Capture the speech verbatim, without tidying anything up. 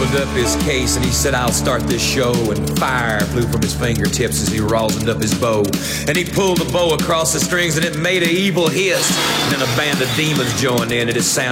opened up his case and he said, I'll start this show. And fire flew from his fingertips as he rosined up his bow. And he pulled the bow across the strings and it made an evil hiss. And then a band of demons joined in and it sounded